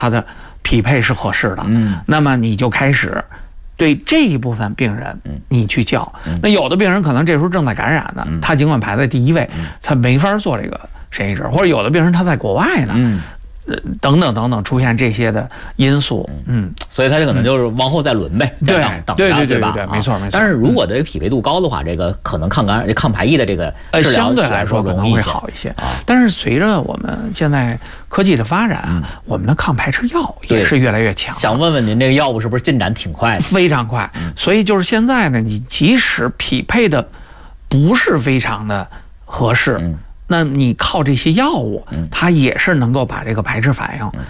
它的匹配是合适的，那么你就开始对这一部分病人，你去叫。那有的病人可能这时候正在感染呢，他尽管排在第一位，他没法做这个肾移植，或者有的病人他在国外呢，等等等等，出现这些的因素， 所以他就可能就是往后再轮呗，再等着，对吧？ 没错没错。 但是如果这个匹配度高的话，这个可能抗排异的这个治疗相对来说可能会好一些。但是随着我们现在科技的发展，我们的抗排斥药也是越来越强。 想问问您，这个药物是不是进展挺快的？ 非常快。所以就是现在呢，你即使匹配的不是非常的合适，那你靠这些药物，它也是能够把这个排斥反应